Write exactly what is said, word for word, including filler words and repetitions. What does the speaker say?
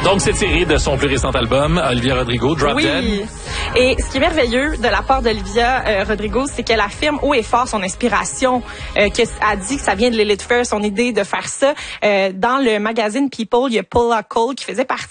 Donc, c'est tiré de son plus récent album, Olivia Rodrigo, Drop oui. Dead. Et ce qui est merveilleux de la part d'Olivia euh, Rodrigo, c'est qu'elle affirme haut et fort son inspiration, euh, qu'elle a dit que ça vient de Lilith Fair, son idée de faire ça. Euh, dans le magazine People, il y a Paula Cole qui faisait partie